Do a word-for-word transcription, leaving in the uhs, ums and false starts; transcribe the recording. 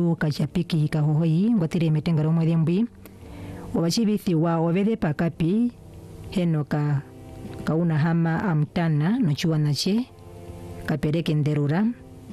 yu kachapiki kahohoi ngotire metengaro mwe thembi wabachibithi wa obede pakapi heno ka kauna hama amtana no chuanache kapereke nderura